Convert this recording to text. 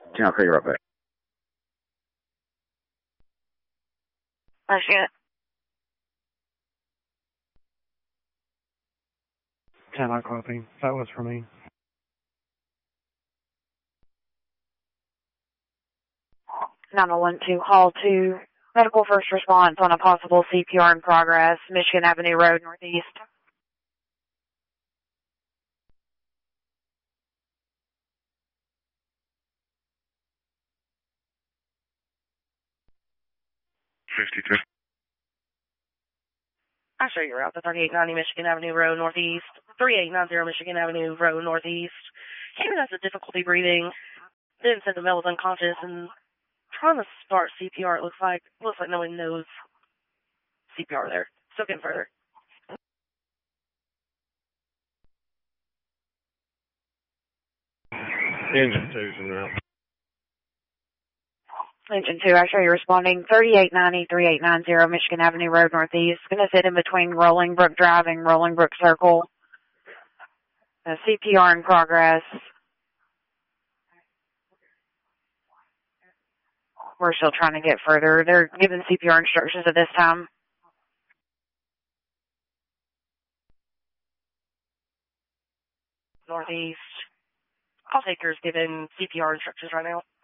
I'll call you right back. Michigan. 10, I copy. That was for me. Nine one two call to medical first response on a possible CPR in progress, Michigan Avenue Road, Northeast. I'll show you route to 3890 Michigan Avenue Road, Northeast. 3890 Michigan Avenue Road, Northeast. Kevin has a difficulty breathing. Didn't say the male was unconscious and trying to start CPR. It looks like no one knows CPR there. Still getting further. Engine 2's en route. Engine 2, actually responding 3890, 3890 Michigan Avenue Road, Northeast. Going to sit in between Rolling Brook Drive and Rolling Brook Circle. CPR in progress. We're still trying to get further. They're giving CPR instructions at this time. Northeast. Call taker's giving CPR instructions right now.